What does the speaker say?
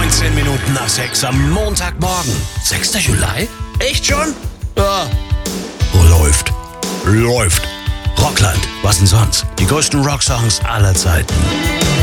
19 Minuten nach 6 am Montagmorgen. 6. Juli? Echt schon? Ja. Läuft. Rockland. Was denn sonst? Die größten Rocksongs aller Zeiten.